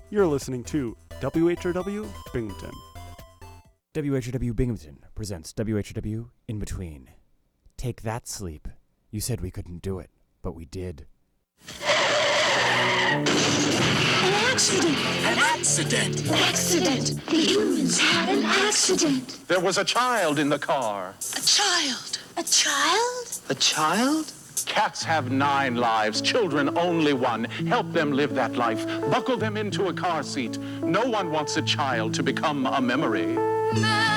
You're listening to WHRW Binghamton. WHRW Binghamton presents WHRW In Between. Take that, sleep. You said we couldn't do it, but we did. An accident! An accident! An accident! The humans had an accident! There was a child in the car. A child! A child? A child? Cats have 9 lives, children only one. Help them live that life. Buckle them into a car seat. No one wants a child to become a memory.